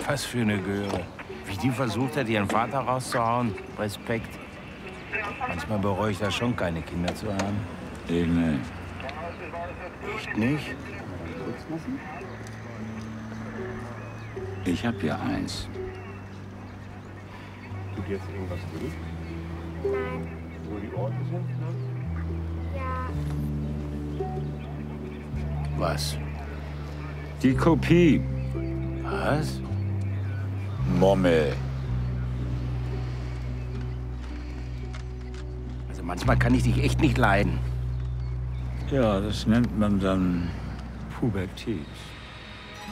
Was für eine Göre. Wie die versucht hat, ihren Vater rauszuhauen. Respekt. Manchmal bereue ich das schon, keine Kinder zu haben. Ich nicht. Echt nicht? Ich hab ja eins. Tut jetzt irgendwas weh? Nein. Wo die Orte sind? Ja. Was? Die Kopie. Was? Mommel. Also manchmal kann ich dich echt nicht leiden. Ja, das nennt man dann Pubertät.